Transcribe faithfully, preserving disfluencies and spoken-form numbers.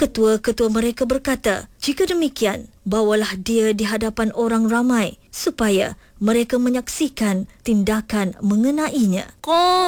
Ketua-ketua mereka berkata, jika demikian, bawalah dia di hadapan orang ramai supaya mereka menyaksikan tindakan mengenainya.